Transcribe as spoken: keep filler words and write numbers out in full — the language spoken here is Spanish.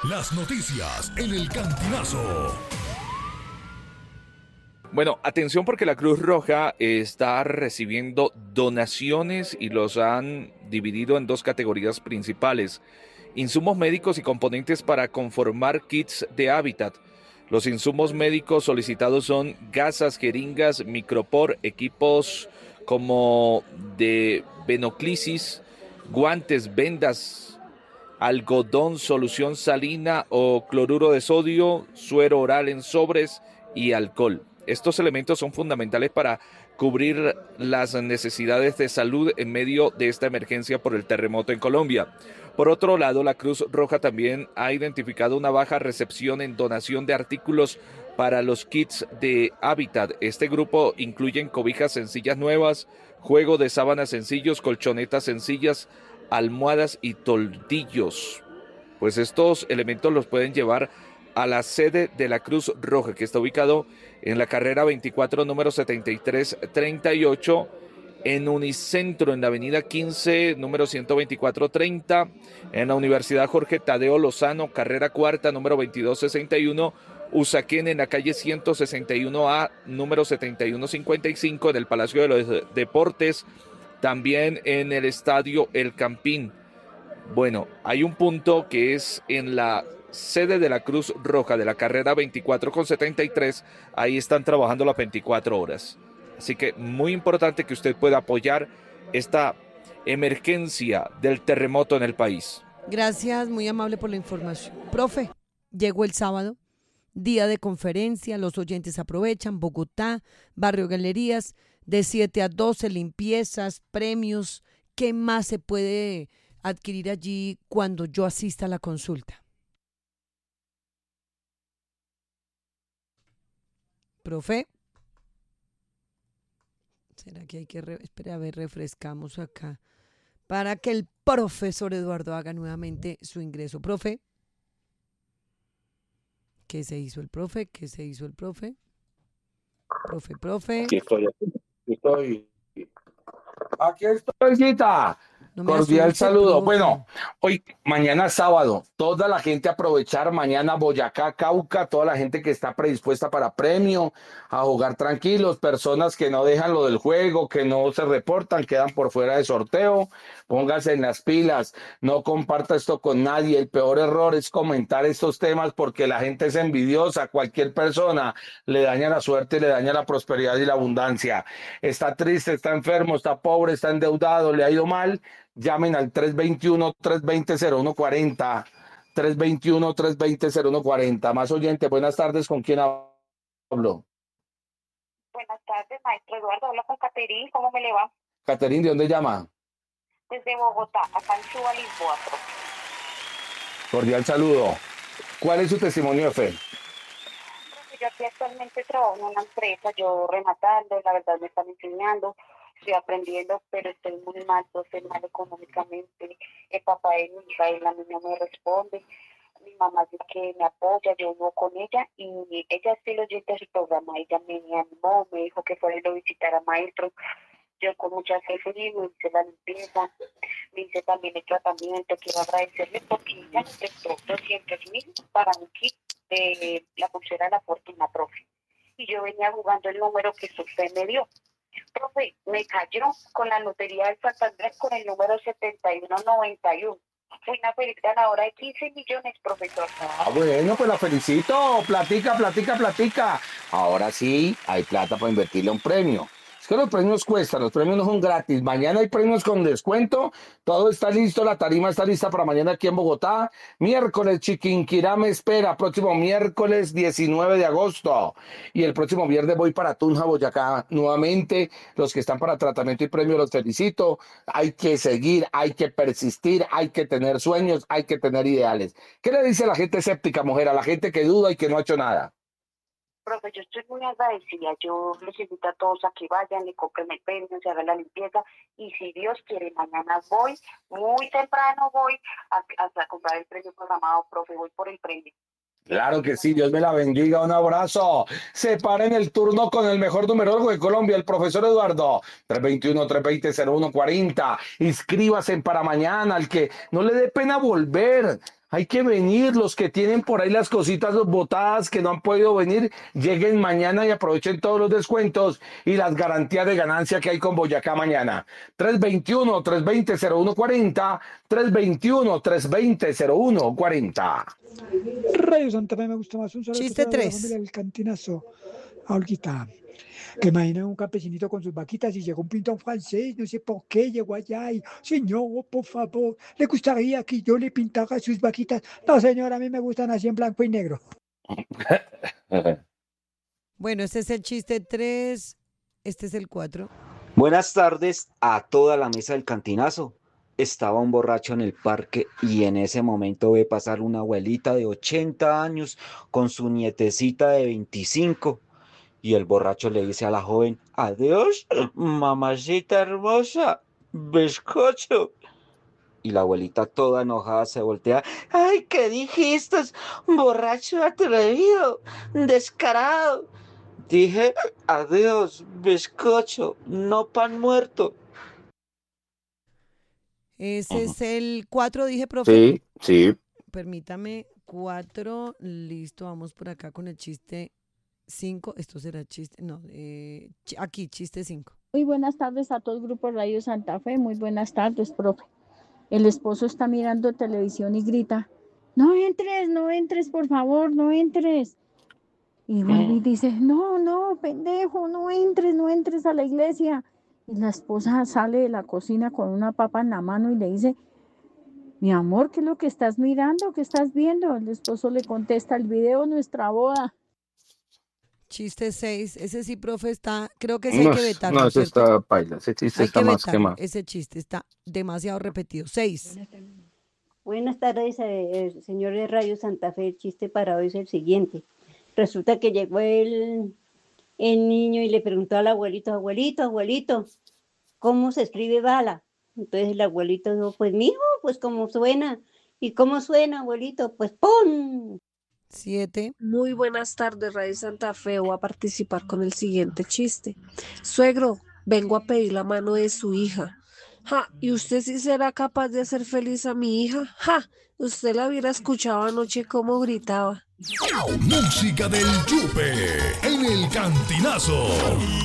Las noticias en el Cantinazo. Bueno, atención porque la Cruz Roja está recibiendo donaciones y los han dividido en dos categorías principales: insumos médicos y componentes para conformar kits de hábitat. Los insumos médicos solicitados son gasas, jeringas, micropor, equipos como de venoclisis, guantes, vendas, algodón, solución salina o cloruro de sodio, suero oral en sobres y alcohol. Estos elementos son fundamentales para cubrir las necesidades de salud en medio de esta emergencia por el terremoto en Colombia. Por otro lado, la Cruz Roja también ha identificado una baja recepción en donación de artículos para los kits de hábitat. Este grupo incluye cobijas sencillas nuevas, juego de sábanas sencillos, colchonetas sencillas, almohadas y toldillos. Pues estos elementos los pueden llevar a la sede de la Cruz Roja, que está ubicado en la carrera veinticuatro, número setenta y tres treinta y ocho, en Unicentro, en la avenida quince, número ciento veinticuatro treinta, en la Universidad Jorge Tadeo Lozano, carrera cuarta, número veintidós sesenta y uno, Usaquén, en la calle ciento sesenta y uno A, número setenta y uno cincuenta y cinco, en el Palacio de los Deportes, también en el Estadio El Campín. Bueno, hay un punto que es en la sede de la Cruz Roja de la carrera veinticuatro con setenta y tres, ahí están trabajando las veinticuatro horas. Así que muy importante que usted pueda apoyar esta emergencia del terremoto en el país. Gracias, muy amable por la información. Profe, llegó el sábado, día de conferencia, los oyentes aprovechan, Bogotá, Barrio Galerías, de siete a doce, limpiezas, premios. ¿Qué más se puede adquirir allí cuando yo asista a la consulta? Profe. ¿Será que hay que... Re... Espera, a ver, refrescamos acá para que el profesor Eduardo haga nuevamente su ingreso. Profe. ¿Qué se hizo el profe? ¿Qué se hizo el profe? Profe, profe. Aquí estoy, aquí estoy. Aquí estoy, cita. No Cordial saludo. Profe. Bueno, hoy, mañana sábado, toda la gente a aprovechar, mañana Boyacá, Cauca, toda la gente que está predispuesta para premio, a jugar tranquilos, personas que no dejan lo del juego, que no se reportan, quedan por fuera de sorteo, pónganse en las pilas, no comparta esto con nadie. El peor error es comentar estos temas porque la gente es envidiosa, cualquier persona le daña la suerte, le daña la prosperidad y la abundancia. Está triste, está enfermo, está pobre, está endeudado, le ha ido mal. Llamen al tres veintiuno, tres veinte, cero uno cuarenta, tres veintiuno, tres veinte, cero uno cuarenta. Más oyente, buenas tardes, ¿con quién hablo? Buenas tardes, maestro Eduardo, hablo con Caterín, ¿cómo me le va? Caterín, ¿de dónde llama? Desde Bogotá, acá en Suba, Lisboa. Cordial saludo. ¿Cuál es su testimonio de fe? Yo aquí actualmente trabajo en una empresa, yo rematando, la verdad me están enseñando, estoy aprendiendo, pero estoy muy mal, estoy mal económicamente. El papá de mi hija, él a mí no me responde. Mi mamá dice que me apoya, yo vivo con ella y ella sí lo oyente a su programa. Ella me animó, me dijo que fuera a visitar a maestro. Yo con mucha fe fui, me hice la limpieza, me hice también el tratamiento. Quiero agradecerle porque ella me prestó doscientos mil para un kit de la pulsera de la fortuna, profe. Y yo venía jugando el número que usted me dio. Profe, me cayó con la lotería del Santander con el número setenta y uno noventa y uno. Fui una feliz ganadora de quince millones, profesor. Ah, bueno, pues la felicito. Platica, platica, platica. Ahora sí, hay plata para invertirle a un premio. Es que los premios cuestan, los premios no son gratis. Mañana hay premios con descuento. Todo está listo, la tarima está lista para mañana aquí en Bogotá. Miércoles, Chiquinquirá me espera. Próximo miércoles diecinueve de agosto. Y el próximo viernes voy para Tunja, Boyacá. Nuevamente, los que están para tratamiento y premio los felicito. Hay que seguir, hay que persistir, hay que tener sueños, hay que tener ideales. ¿Qué le dice a la gente escéptica, mujer? A la gente que duda y que no ha hecho nada. Profe, yo estoy muy agradecida. Yo les invito a todos a que vayan, le compren el premio, se hagan la limpieza. Y si Dios quiere, mañana voy, muy temprano voy a, a, a comprar el premio programado, profe. Voy por el premio. Claro que sí, Dios me la bendiga, un abrazo. Separen el turno con el mejor numerólogo de Colombia, el profesor Eduardo. tres veintiuno, tres veinte, cero uno cuarenta. Inscríbase para mañana, al que no le dé pena volver. Hay que venir, los que tienen por ahí las cositas botadas que no han podido venir, lleguen mañana y aprovechen todos los descuentos y las garantías de ganancia que hay con Boyacá mañana. tres veintiuno, tres veinte, cero uno cuarenta, tres veintiuno, tres veinte, cero uno cuarenta. Radio Santa Fe me gusta más. Un saludo Chiste a toda la tres. familia del Cantinazo. A Olguita. Que imagina un campesinito con sus vaquitas y llegó un pintón francés, no sé por qué, llegó allá y, señor, por favor, ¿le gustaría que yo le pintara sus vaquitas? No, señor, a mí me gustan así en blanco y negro. Bueno, este es el chiste tres, este es el cuatro. Buenas tardes a toda la mesa del Cantinazo. Estaba un borracho en el parque y en ese momento ve pasar una abuelita de ochenta años con su nietecita de veinticinco. Y el borracho le dice a la joven, adiós, mamacita hermosa, bizcocho. Y la abuelita toda enojada se voltea, ay, ¿qué dijiste? Borracho atrevido, descarado. Dije, adiós, bizcocho, no pan muerto. Ese es el cuatro, dije, profe. Sí, sí. Permítame, cuatro, listo, vamos por acá con el chiste cinco, esto será chiste, no, eh, ch- aquí, chiste cinco. Muy buenas tardes a todo el grupo Radio Santa Fe, muy buenas tardes, profe. El esposo está mirando televisión y grita, no entres, no entres, por favor, no entres. Y vuelve y dice, no, no, pendejo, no entres, no entres a la iglesia. Y la esposa sale de la cocina con una papa en la mano y le dice, mi amor, ¿qué es lo que estás mirando? ¿Qué estás viendo? El esposo le contesta, el video de nuestra boda. Chiste seis, ese sí, profe, está, creo que ese No, hay que vetarlo, no, ese ¿cierto? está paila, ese chiste Hay está que más vetarlo, quemado. ese chiste está demasiado repetido. seis. Buenas tardes, eh, señor de Radio Santa Fe. El chiste para hoy es el siguiente. Resulta que llegó el, el niño y le preguntó al abuelito, abuelito, abuelito, ¿cómo se escribe bala? Entonces el abuelito dijo, pues mijo, pues cómo suena. ¿Y cómo suena, abuelito? Pues ¡pum! siete. Muy buenas tardes, Radio Santa Fe. Voy a participar con el siguiente chiste. Suegro, vengo a pedir la mano de su hija. Ja, ¿y usted sí será capaz de hacer feliz a mi hija? Ja, usted la hubiera escuchado anoche cómo gritaba. Música del Yupe en el Cantinazo.